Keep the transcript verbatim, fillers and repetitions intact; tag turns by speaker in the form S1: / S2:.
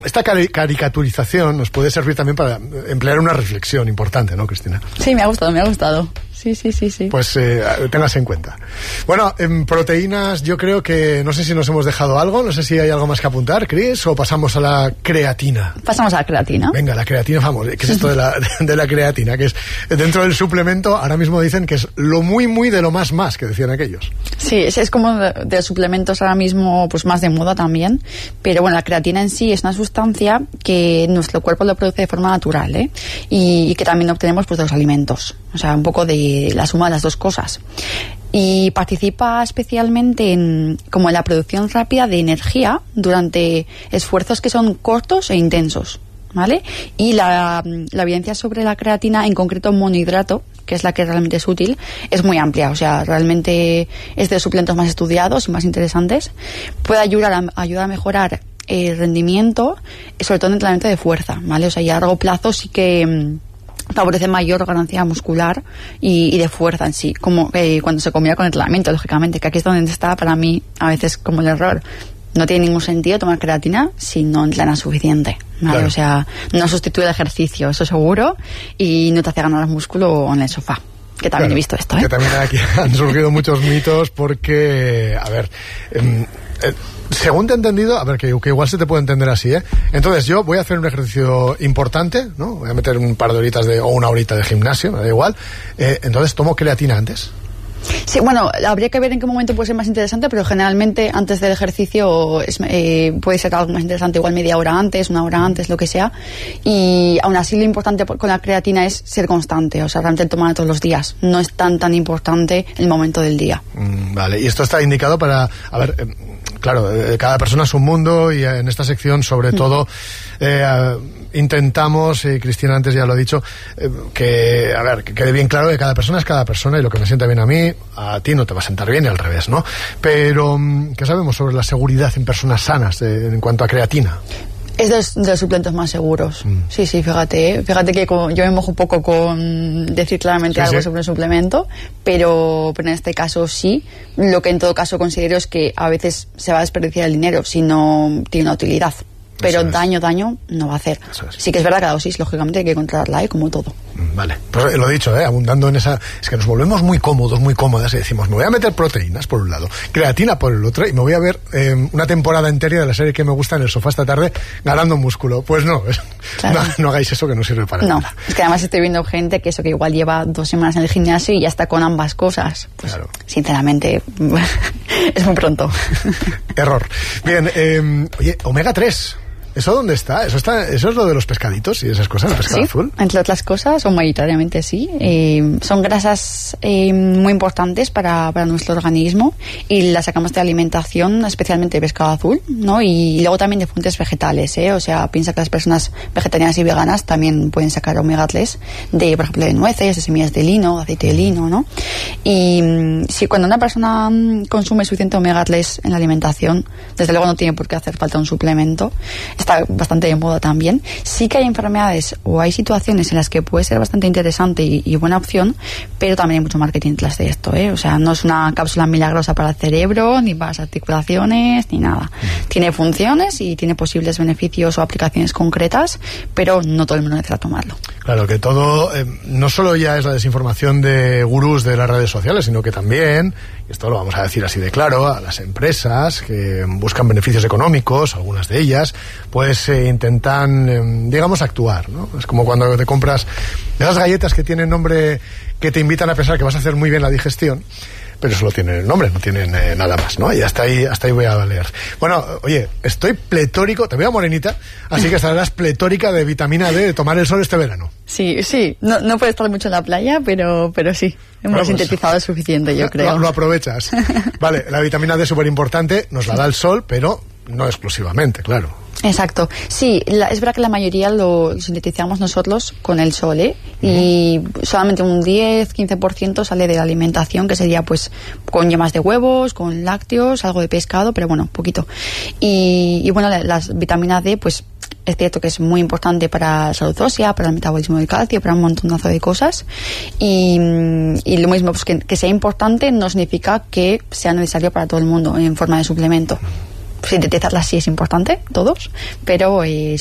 S1: Esta caricaturización nos puede servir también para emplear una reflexión importante, ¿no, Cristina?
S2: Sí, me ha gustado, me ha gustado. Sí, sí, sí, sí.
S1: Pues eh, tengas en cuenta. Bueno, en proteínas yo creo que, no sé si nos hemos dejado algo, no sé si hay algo más que apuntar, Cris, o pasamos a la creatina.
S2: Pasamos a la creatina.
S1: Venga, la creatina, vamos, ¿qué es esto de la, de la creatina? Que es, dentro del suplemento, ahora mismo dicen que es lo muy, muy de lo más más, que decían aquellos.
S2: Sí, es, es como de, de suplementos ahora mismo pues más de moda también, pero bueno, la creatina en sí es una sustancia que nuestro cuerpo lo produce de forma natural, ¿eh? y, y que también obtenemos pues de los alimentos, o sea, un poco de la suma de las dos cosas. Y participa especialmente en, como en la producción rápida de energía durante esfuerzos que son cortos e intensos, ¿vale? Y la, la evidencia sobre la creatina, en concreto monohidrato, que es la que realmente es útil, es muy amplia. O sea, realmente es de los suplementos más estudiados y más interesantes. Puede ayudar a, ayudar a mejorar el rendimiento, sobre todo en entrenamiento de fuerza, ¿vale? O sea, y a largo plazo sí que favorece mayor ganancia muscular y, y de fuerza en sí, como eh, cuando se combina con el entrenamiento, lógicamente, que aquí es donde está para mí a veces como el error. No tiene ningún sentido tomar creatina si no entrenas suficiente, ¿vale? Claro. O sea, no sustituye el ejercicio, eso seguro, y no te hace ganar músculo en el sofá. Que también claro, he visto esto, ¿eh?
S1: Que también aquí han surgido muchos mitos porque, a ver, eh, eh, según te he entendido, a ver, que, que igual se te puede entender así, ¿eh? Entonces yo voy a hacer un ejercicio importante, ¿no? Voy a meter un par de horitas de, o una horita de gimnasio, me da igual. Eh, entonces tomo creatina antes.
S2: Sí, bueno, habría que ver en qué momento puede ser más interesante, pero generalmente antes del ejercicio es, eh, puede ser algo más interesante, igual media hora antes, una hora antes, lo que sea. Y aún así lo importante con la creatina es ser constante, o sea, realmente tomarla todos los días. No es tan tan importante el momento del día.
S1: Mm, vale, y esto está indicado para, a ver, eh, claro, eh, cada persona es un mundo y en esta sección sobre mm. todo eh, intentamos, y Cristina antes ya lo ha dicho, eh, que, a ver, que quede bien claro que cada persona es cada persona y lo que me sienta bien a mí, a ti no te va a sentar bien y al revés, ¿no? Pero, ¿qué sabemos sobre la seguridad en personas sanas de, en cuanto a creatina?
S2: Es de los, de los suplementos más seguros. Mm. Sí, sí, fíjate, ¿eh? Fíjate que como yo me mojo un poco con decir claramente sí, algo sí. sobre un suplemento, pero, pero en este caso sí. Lo que en todo caso considero es que a veces se va a desperdiciar el dinero si no tiene una utilidad. Pero daño, daño no va a hacer. Sí que es verdad que la dosis, lógicamente, hay que controlarla, ¿eh? Como todo.
S1: Vale, pues lo he dicho, ¿eh? Abundando en esa... Es que nos volvemos muy cómodos, muy cómodas y decimos, me voy a meter proteínas por un lado, creatina por el otro y me voy a ver eh, una temporada entera de la serie que me gusta en el sofá esta tarde ganando músculo. Pues no, claro. no, no hagáis eso que no sirve para
S2: no,
S1: nada.
S2: Es que además estoy viendo gente que eso que igual lleva dos semanas en el gimnasio y ya está con ambas cosas. Pues claro. Sinceramente, es muy pronto.
S1: Error. Bien, eh, oye, omega tres... ¿Eso dónde está? ¿Eso está? ¿Eso es lo de los pescaditos y esas cosas, el pescado
S2: sí,
S1: azul?
S2: Entre otras cosas, o mayoritariamente sí. Eh, son grasas eh, muy importantes para, para nuestro organismo y las sacamos de alimentación, especialmente de pescado azul, ¿no? Y luego también de fuentes vegetales, ¿eh? O sea, piensa que las personas vegetarianas y veganas también pueden sacar omega tres de, por ejemplo, de nueces, de semillas de lino, de aceite de lino, ¿no? Y si cuando una persona consume suficiente omega tres en la alimentación, desde luego no tiene por qué hacer falta un suplemento. Está bastante de moda también. Sí que hay enfermedades o hay situaciones en las que puede ser bastante interesante y, y buena opción, pero también hay mucho marketing detrás de esto, ¿eh? O sea, no es una cápsula milagrosa para el cerebro, ni para las articulaciones, ni nada. Mm. Tiene funciones y tiene posibles beneficios o aplicaciones concretas, pero no todo el mundo necesita tomarlo.
S1: Claro, que todo, eh, no solo ya es la desinformación de gurús de las redes sociales, sino que también, y esto lo vamos a decir así de claro, a las empresas que buscan beneficios económicos, algunas de ellas, pues eh, intentan, eh, digamos, actuar, ¿no? Es como cuando te compras esas galletas que tienen nombre, que te invitan a pensar que vas a hacer muy bien la digestión, pero solo tienen el nombre, no tienen eh, nada más, ¿no? Y hasta ahí, hasta ahí voy a leer. Bueno, oye, estoy pletórico, te veo morenita, así que estarás pletórica de vitamina D de tomar el sol este verano.
S2: Sí, sí, no, no puede estar mucho en la playa, pero, pero sí, hemos bueno, sintetizado pues, suficiente, yo creo.
S1: Lo, lo aprovechas. Vale, la vitamina D es súper importante, nos la da el sol, pero no exclusivamente, claro.
S2: Exacto. Sí, la, es verdad que la mayoría lo sintetizamos nosotros con el sol, ¿eh? Uh-huh. Y solamente un diez a quince por ciento sale de la alimentación, que sería pues con yemas de huevos, con lácteos, algo de pescado, pero bueno, poquito. Y, y bueno, la, las vitaminas D, pues es cierto que es muy importante para la salud ósea, para el metabolismo del calcio, para un montonazo de cosas. Y, y lo mismo, pues que, que sea importante no significa que sea necesario para todo el mundo en forma de suplemento. sintetizarlas sí es importante, todos, pero eh,